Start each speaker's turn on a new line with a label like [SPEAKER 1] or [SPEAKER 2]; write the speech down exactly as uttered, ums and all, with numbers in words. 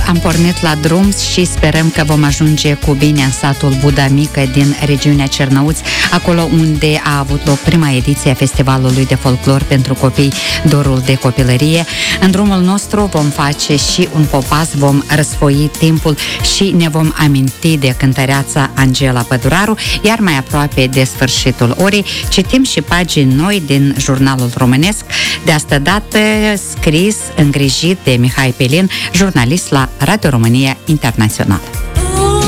[SPEAKER 1] am pornit la drum și sperăm că vom ajunge cu bine în satul Buda Mică din regiunea Cernăuți, acolo unde a avut loc prima ediție a Festivalului de Folclor pentru Copii Dorul de Copilărie. În drumul nostru vom face și un popas, vom răsfoi timpul și ne vom aminti de cântăreața Angela Păduraru, iar mai aproape de sfârșitul orei citim și pagini noi din Jurnalul Românesc, de asta dată scris, îngrijit de Mihai Pelin, jurnalist la Radio România Internațională.